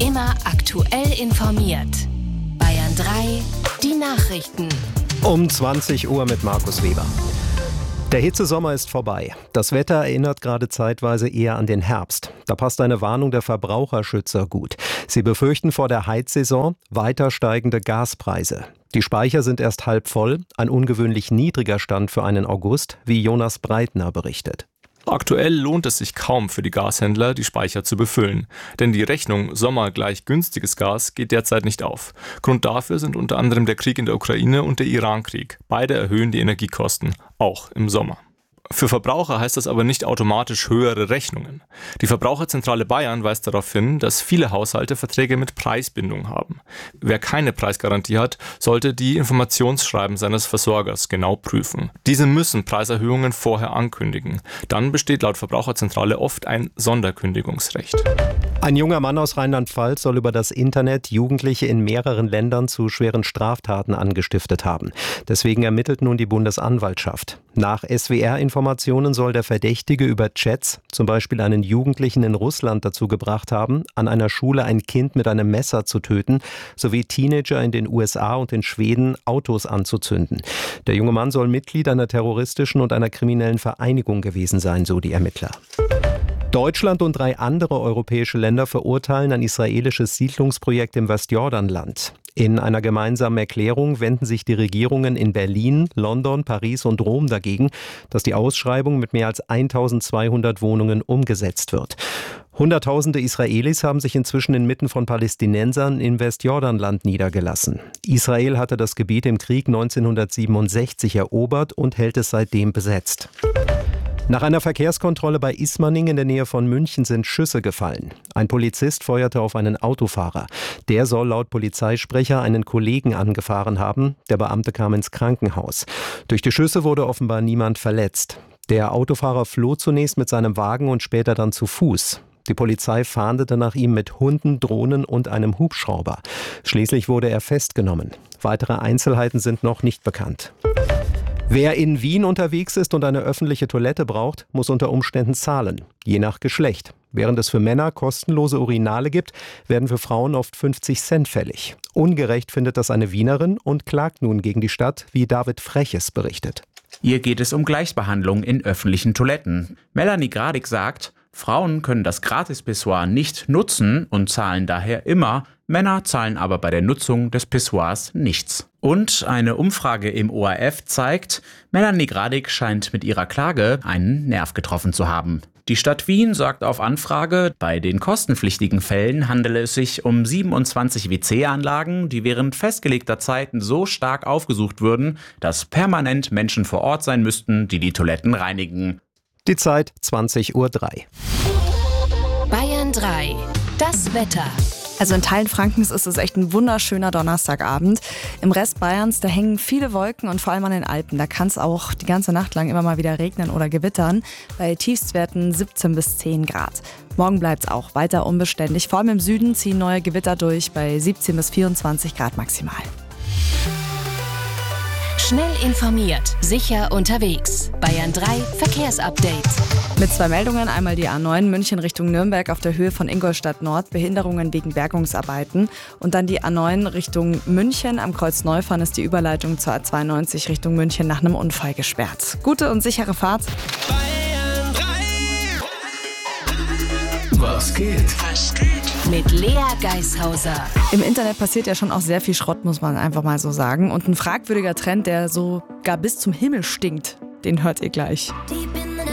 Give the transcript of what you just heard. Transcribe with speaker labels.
Speaker 1: Immer aktuell informiert. Bayern 3, die Nachrichten.
Speaker 2: Um 20 Uhr mit Markus Weber. Der Hitzesommer ist vorbei. Das Wetter erinnert gerade zeitweise eher an den Herbst. Da passt eine Warnung der Verbraucherschützer gut. Sie befürchten vor der Heizsaison weiter steigende Gaspreise. Die Speicher sind erst halb voll, ein ungewöhnlich niedriger Stand für einen August, wie Jonas Breitner berichtet.
Speaker 3: Aktuell lohnt es sich kaum für die Gashändler, die Speicher zu befüllen. Denn die Rechnung Sommer gleich günstiges Gas geht derzeit nicht auf. Grund dafür sind unter anderem der Krieg in der Ukraine und der Iran-Krieg. Beide erhöhen die Energiekosten, auch im Sommer. Für Verbraucher heißt das aber nicht automatisch höhere Rechnungen. Die Verbraucherzentrale Bayern weist darauf hin, dass viele Haushalte Verträge mit Preisbindung haben. Wer keine Preisgarantie hat, sollte die Informationsschreiben seines Versorgers genau prüfen. Diese müssen Preiserhöhungen vorher ankündigen. Dann besteht laut Verbraucherzentrale oft ein Sonderkündigungsrecht.
Speaker 2: Ein junger Mann aus Rheinland-Pfalz soll über das Internet Jugendliche in mehreren Ländern zu schweren Straftaten angestiftet haben. Deswegen ermittelt nun die Bundesanwaltschaft. Nach SWR-Informationen soll der Verdächtige über Chats zum Beispiel einen Jugendlichen in Russland dazu gebracht haben, an einer Schule ein Kind mit einem Messer zu töten, sowie Teenager in den USA und in Schweden Autos anzuzünden. Der junge Mann soll Mitglied einer terroristischen und einer kriminellen Vereinigung gewesen sein, so die Ermittler. Deutschland und 3 andere europäische Länder verurteilen ein israelisches Siedlungsprojekt im Westjordanland. In einer gemeinsamen Erklärung wenden sich die Regierungen in Berlin, London, Paris und Rom dagegen, dass die Ausschreibung mit mehr als 1200 Wohnungen umgesetzt wird. Hunderttausende Israelis haben sich inzwischen inmitten von Palästinensern im Westjordanland niedergelassen. Israel hatte das Gebiet im Krieg 1967 erobert und hält es seitdem besetzt. Nach einer Verkehrskontrolle bei Ismaning in der Nähe von München sind Schüsse gefallen. Ein Polizist feuerte auf einen Autofahrer. Der soll laut Polizeisprecher einen Kollegen angefahren haben. Der Beamte kam ins Krankenhaus. Durch die Schüsse wurde offenbar niemand verletzt. Der Autofahrer floh zunächst mit seinem Wagen und später dann zu Fuß. Die Polizei fahndete nach ihm mit Hunden, Drohnen und einem Hubschrauber. Schließlich wurde er festgenommen. Weitere Einzelheiten sind noch nicht bekannt. Wer in Wien unterwegs ist und eine öffentliche Toilette braucht, muss unter Umständen zahlen, je nach Geschlecht. Während es für Männer kostenlose Urinale gibt, werden für Frauen oft 50 Cent fällig. Ungerecht findet das eine Wienerin und klagt nun gegen die Stadt, wie David Freches berichtet.
Speaker 4: Ihr geht es um Gleichbehandlung in öffentlichen Toiletten. Melanie Gradig sagt, Frauen können das Gratis-Pissoir nicht nutzen und zahlen daher immer, Männer zahlen aber bei der Nutzung des Pissoirs nichts. Und eine Umfrage im ORF zeigt, Melanie Gradig scheint mit ihrer Klage einen Nerv getroffen zu haben. Die Stadt Wien sagt auf Anfrage, bei den kostenpflichtigen Fällen handele es sich um 27 WC-Anlagen, die während festgelegter Zeiten so stark aufgesucht würden, dass permanent Menschen vor Ort sein müssten, die die Toiletten reinigen.
Speaker 2: Die Zeit 20:03 Uhr.
Speaker 1: Bayern 3, das Wetter.
Speaker 5: Also in Teilen Frankens ist es echt ein wunderschöner Donnerstagabend. Im Rest Bayerns, da hängen viele Wolken und vor allem an den Alpen. Da kann es auch die ganze Nacht lang immer mal wieder regnen oder gewittern. Bei Tiefstwerten 17 bis 10 Grad. Morgen bleibt es auch weiter unbeständig. Vor allem im Süden ziehen neue Gewitter durch bei 17 bis 24 Grad maximal.
Speaker 1: Schnell informiert, sicher unterwegs. Bayern 3 Verkehrsupdate.
Speaker 5: Mit 2 Meldungen, einmal die A9 München Richtung Nürnberg auf der Höhe von Ingolstadt Nord, Behinderungen wegen Bergungsarbeiten. Und dann die A9 Richtung München, am Kreuz Neufahren ist die Überleitung zur A92 Richtung München nach einem Unfall gesperrt. Gute und sichere Fahrt.
Speaker 6: Bayern 3. Was geht?
Speaker 1: Mit Lea Geishauser.
Speaker 5: Im Internet passiert ja schon auch sehr viel Schrott, muss man einfach mal so sagen. Und ein fragwürdiger Trend, der sogar bis zum Himmel stinkt, den hört ihr gleich.
Speaker 1: Die